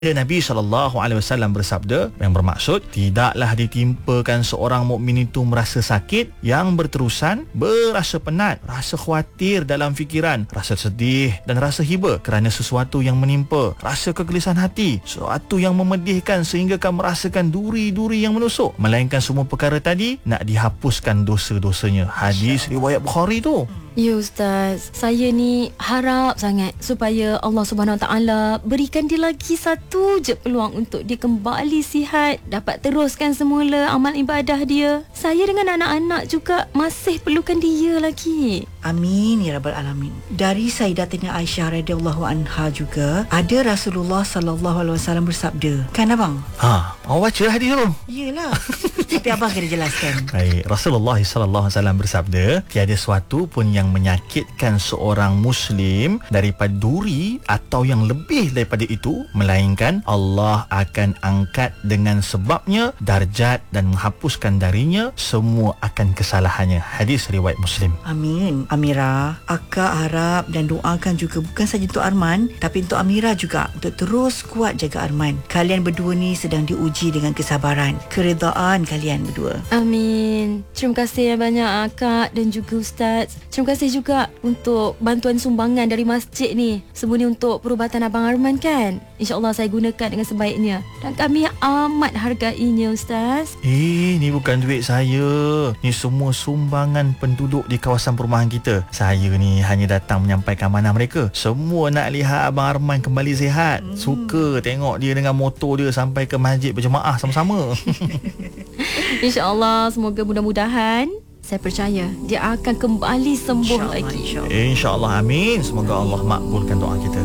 Nabi SAW bersabda yang bermaksud tidaklah ditimpakan seorang mukmin itu merasa sakit yang berterusan, berasa penat, rasa khawatir dalam fikiran, rasa sedih dan rasa hiba kerana sesuatu yang menimpa, rasa kegelisahan hati, sesuatu yang memedihkan sehingga kamu merasakan duri-duri yang menusuk, melainkan semua perkara tadi nak dihapuskan dosa-dosanya. Hadis riwayat Bukhari tu. Ya Ustaz, saya ni harap sangat supaya Allah Subhanahu Wa Taala berikan dia lagi satu je peluang untuk dia kembali sihat, dapat teruskan semula amal ibadah dia. Saya dengan anak-anak juga masih perlukan dia lagi. Amin ya rabbal alamin. Dari Sayyidatina Aisyah radhiyallahu anha juga ada Rasulullah sallallahu alaihi wasallam bersabda. Kan abang? Awak baca hadis tu? Iyalah. Tapi abang kena jelaskan. Baik, Rasulullah sallallahu alaihi wasallam bersabda, tiada sesuatu pun yang menyakitkan seorang muslim daripada duri atau yang lebih daripada itu, melainkan Allah akan angkat dengan sebabnya darjat dan menghapuskan darinya semua akan kesalahannya. Hadis riwayat Muslim. Amin. Amira, akak harap dan doakan juga bukan saja untuk Arman, tapi untuk Amira juga, untuk terus kuat jaga Arman. Kalian berdua ni sedang diuji dengan kesabaran, keredaan kalian berdua. Amin. Terima kasih yang banyak akak dan juga Ustaz. Terima kasih juga untuk bantuan sumbangan dari masjid ni. Semua ni untuk perubatan Abang Arman kan? InsyaAllah saya gunakan dengan sebaiknya. Dan kami amat hargainya Ustaz. Ni bukan duit saya. Ni semua sumbangan penduduk di kawasan perumahan kita. Saya ni hanya datang menyampaikan amanah mereka. Semua nak lihat Abang Arman kembali sihat. Suka tengok dia dengan motor dia sampai ke masjid berjemaah sama-sama. InsyaAllah, semoga mudah-mudahan, saya percaya dia akan kembali sembuh lagi. InsyaAllah, amin. Semoga Allah makbulkan doa kita.